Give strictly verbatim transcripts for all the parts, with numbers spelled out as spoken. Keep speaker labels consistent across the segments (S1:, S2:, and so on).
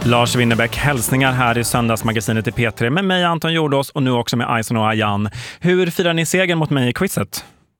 S1: Lars Winnerbäck, hälsningar här i söndagsmagasinet i P tre med mig Anton Jordås och nu också med Aison och Ayan. Hur firar ni segern mot mig i quizet?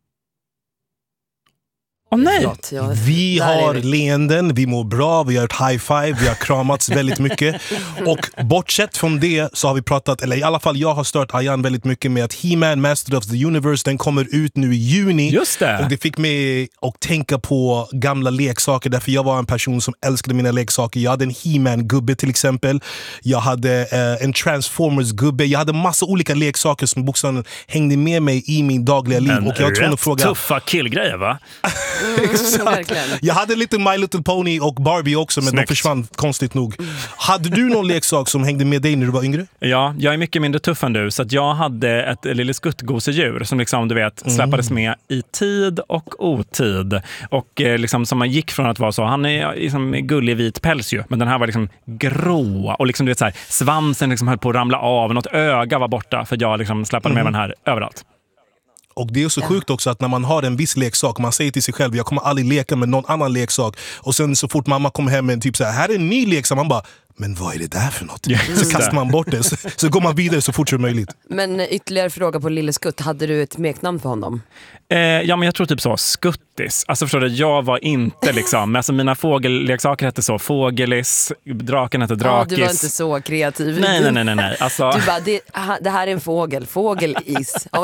S1: Åh oh, nej!
S2: Förlåt, jag...
S3: Vi har vi. leenden, vi mår bra, vi har ett high five, vi har kramats väldigt mycket. Och bortsett från det så har vi pratat, eller i alla fall jag har stört Ayan väldigt mycket med att He-Man Master of the Universe, den kommer ut nu i juni.
S1: Just det!
S3: Och det fick mig att tänka på gamla leksaker, därför jag var en person som älskade mina leksaker. Jag hade en He-Man-gubbe till exempel. Jag hade eh, en Transformers-gubbe. Jag hade massa olika leksaker som bokstavligen hängde med mig i min dagliga liv.
S1: En
S3: och jag
S1: rätt
S3: fråga...
S1: tuffa killgrejer, va?
S2: Verkligen.
S3: Jag hade lite My Little Pony och Barbie också, men
S1: Snyggt.
S3: de försvann konstigt nog. Hade du någon leksak som hängde med dig när du var yngre?
S1: Ja, jag är mycket mindre tuff än du, så att jag hade ett lille skuttgosedjur som liksom, du vet, släppades med i tid och otid. Och eh, liksom som man gick från att vara så, han är liksom gullig vit päls ju, men den här var liksom grå och liksom, du vet, så här, svansen liksom höll på att ramla av, något öga var borta för jag liksom släppade med
S3: mm.
S1: den här överallt.
S3: Och det är så sjukt också att när man har en viss leksak, man säger till sig själv, jag kommer aldrig leka med någon annan leksak. Och sen så fort mamma kommer hem med en typ så här, här är en ny leksak, man bara, men vad är det där för något?
S1: Just
S3: så kastar man bort det, så, så går man vidare så fort som möjligt.
S2: Men ytterligare fråga på Lille Skutt, hade du ett smeknamn för honom?
S1: Eh, ja, men jag tror typ så, Skuttis. Alltså förstår du, jag var inte liksom, alltså mina fågelleksaker hette så, Fågelis, draken hette Drakis.
S2: Ja, du var inte så kreativ.
S1: Nej, nej, nej, nej. nej. Alltså...
S2: Du bara, det, det här är en fågel, fågelis.